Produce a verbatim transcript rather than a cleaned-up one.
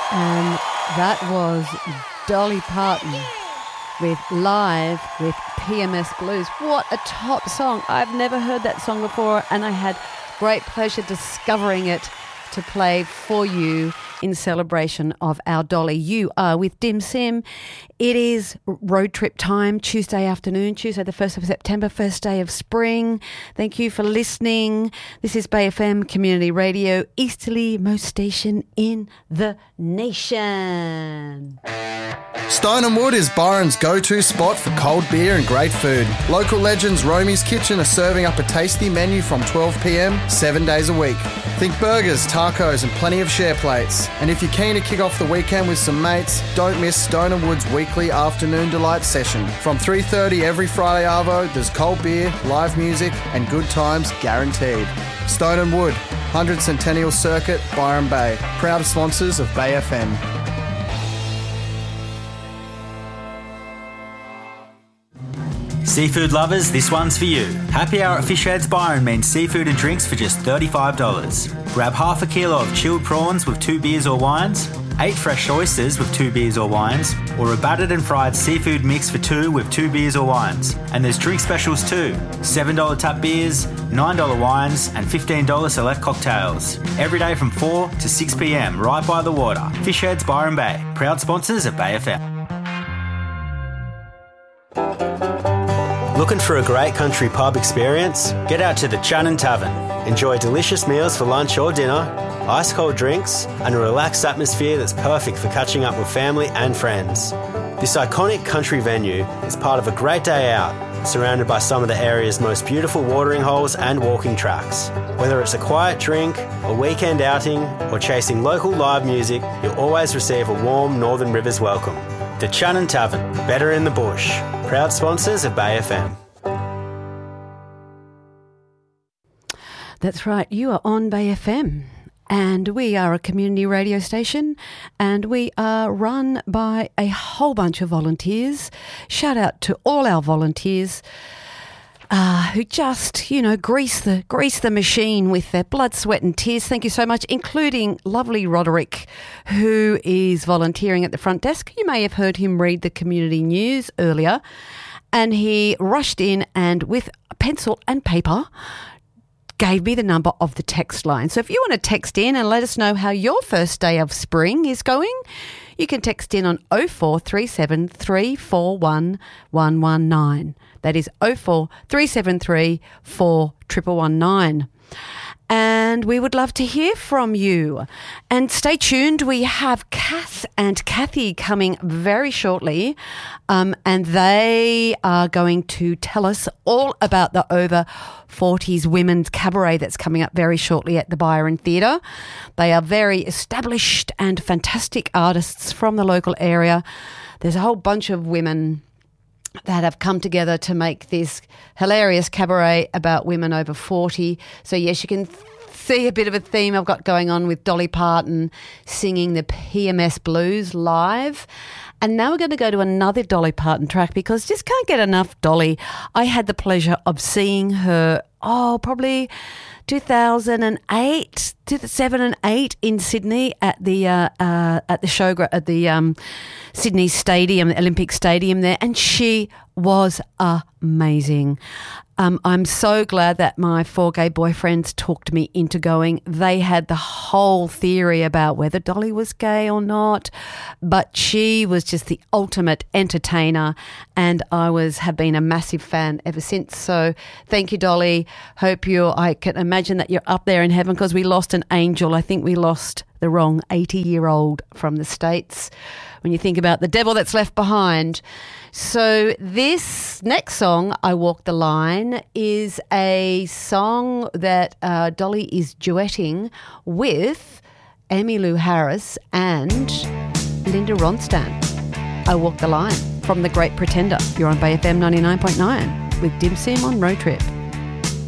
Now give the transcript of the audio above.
And that was Dolly Parton with Live with P M S Blues. What a top song. I've never heard that song before, and I had great pleasure discovering it to play for you in celebration of our Dolly. You are with Dim Sim. It is road trip time, Tuesday afternoon, Tuesday the first of September, first day of spring. Thank you for listening. This is Bay F M Community Radio, easterly most station in the nation. Stone and Wood is Byron's go-to spot for cold beer and great food. Local legends Romy's Kitchen are serving up a tasty menu from twelve p.m, seven days a week. Think burgers, tacos and plenty of share plates. And if you're keen to kick off the weekend with some mates, don't miss Stone and Wood's weekly afternoon delight session. From three thirty every Friday arvo, there's cold beer, live music and good times guaranteed. Stone and Wood, one hundred Centennial Circuit, Byron Bay. Proud sponsors of Bay F M. Seafood lovers, this one's for you. Happy Hour at Fish Heads Byron means seafood and drinks for just thirty-five dollars. Grab half a kilo of chilled prawns with two beers or wines, eight fresh oysters with two beers or wines, or a battered and fried seafood mix for two with two beers or wines. And there's drink specials too. seven dollars tap beers, nine dollars wines and fifteen dollars select cocktails. Every day from four to six p.m, right by the water. Fish Heads Byron Bay. Proud sponsors of Bay F M. Looking for a great country pub experience? Get out to the Channon Tavern. Enjoy delicious meals for lunch or dinner, ice-cold drinks, and a relaxed atmosphere that's perfect for catching up with family and friends. This iconic country venue is part of a great day out, surrounded by some of the area's most beautiful watering holes and walking tracks. Whether it's a quiet drink, a weekend outing, or chasing local live music, you'll always receive a warm Northern Rivers welcome. The Channon Tavern, better in the bush. Proud sponsors of Bay F M. That's right, you are on Bay F M. And we are a community radio station and we are run by a whole bunch of volunteers. Shout out to all our volunteers uh, who just, you know, grease the grease the machine with their blood, sweat and tears. Thank you so much, including lovely Roderick, who is volunteering at the front desk. You may have heard him read the community news earlier, and he rushed in and with a pencil and paper gave me the number of the text line. So if you want to text in and let us know how your first day of spring is going, you can text in on oh four three seven, three four one, one one nine. That is oh four three seven three, four one one one nine. And we would love to hear from you. And stay tuned. We have Kath and Kathy coming very shortly. Um, and they are going to tell us all about the over forties Women's Cabaret that's coming up very shortly at the Byron Theatre. They are very established and fantastic artists from the local area. There's a whole bunch of women that have come together to make this hilarious cabaret about women over forty. So, yes, you can see a bit of a theme I've got going on with Dolly Parton singing the P M S Blues live. And now we're going to go to another Dolly Parton track because just can't get enough Dolly. I had the pleasure of seeing her, oh, probably two thousand eight, two thousand seven and eight in Sydney at the uh, uh, at the show at the um, Sydney Stadium, the Olympic Stadium there, and she was amazing. Um, I'm so glad that my four gay boyfriends talked me into going. They had the whole theory about whether Dolly was gay or not, but she was just the ultimate entertainer, and I was have been a massive fan ever since. So thank you, Dolly. Hope you. I can imagine that you're up there in heaven because we lost an angel. I think we lost the wrong eighty-year-old from the States when you think about the devil that's left behind. So this next song, I Walk the Line, is a song that uh, Dolly is duetting with Emmylou Harris and Linda Ronstadt. I Walk the Line from The Great Pretender. You're on Bay F M ninety-nine point nine with Dim Sim on Road Trip.